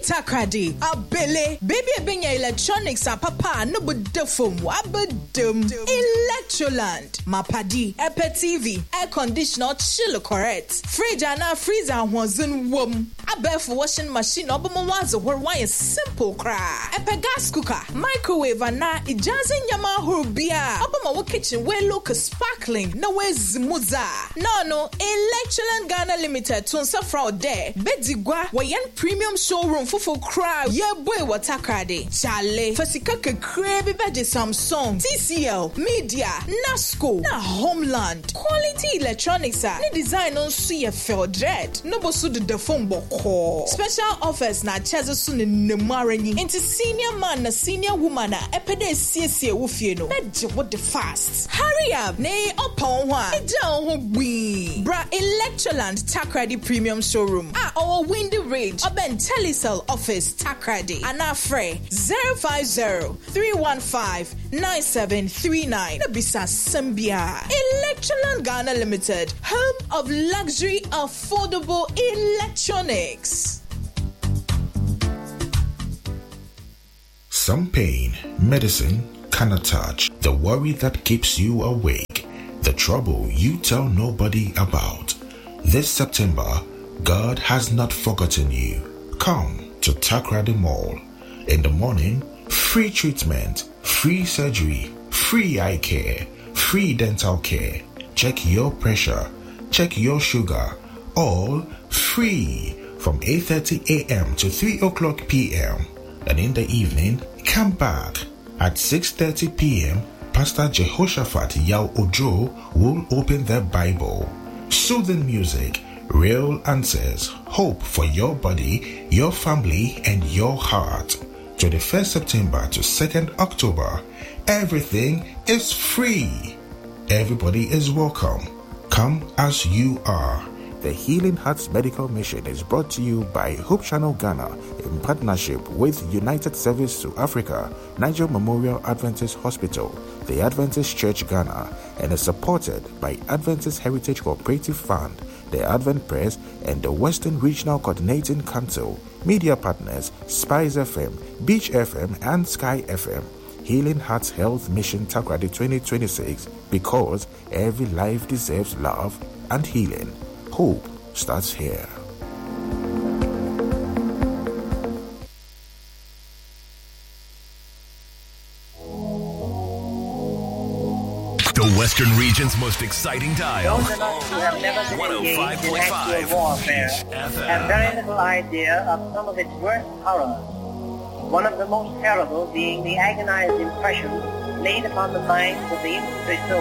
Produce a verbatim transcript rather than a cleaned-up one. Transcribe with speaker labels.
Speaker 1: Takrady, Abele, baby Benya Electronics, a papa, no but defum, abadum, Electroland, Mapadi, Epe T V, air conditioner, chill correct, fridge and a freezer was in womb, a bear for washing machine, Obama where why a simple cry, Epe gas cooker, microwave, and na ijazin yama hurubia, Obama kitchen where look sparkling, no where's muza, no no, Electroland Ghana Limited, Tunsa fraud there, Bedigwa, Wayan premium showroom for full crowd, yeah boy what Takrady, Chale, Fasika crabby badge Samsung, T C L, Media, Nasco, na Homeland, quality electronics are, ni design on suya fell dread, no bosu the phone boko. Special offers na chazo soon in the marani, into senior man na senior woman na epede C C Wufieno, bedje what the fast. Hurry up, nay upon one, down we bra Electroland Takrady Premium Showroom, ah our windy range, Oben Telecel office Takrady, and our fray zero five zero three one five nine seven three nine. Nabisa Sambia. Electroland Ghana Limited, home of luxury affordable electronics.
Speaker 2: Some pain, medicine cannot touch. The worry that keeps you awake. The trouble you tell nobody about. This September, God has not forgotten you. Come to Takrady Mall. In the morning, free treatment, free surgery, free eye care, free dental care. Check your pressure, check your sugar, all free from eight thirty a.m. to three o'clock p.m. And in the evening, come back at six thirty p.m. Pastor Jehoshaphat Yao Ojo will open the Bible. Soothing music, real answers, hope for your body, your family, and your heart. twenty-first September to second October, everything is free. Everybody is welcome. Come as you are. The Healing Hearts Medical Mission is brought to you by Hope Channel Ghana in partnership with United Service to Africa, Niger Memorial Adventist Hospital, the Adventist Church Ghana, and is supported by Adventist Heritage Cooperative Fund, the Advent Press, and the Western Regional Coordinating Council. Media partners Spice F M, Beach F M, and Sky F M. Healing Hearts Health Mission Takrady twenty twenty-six, because every life deserves love and healing. Hope starts here.
Speaker 3: The Western region's most exciting dial.
Speaker 4: Those of us who have never been engaged in actual warfare have very little idea of some of its worst horrors. One of the most terrible being the agonized impression made upon the minds of the infantry soldiers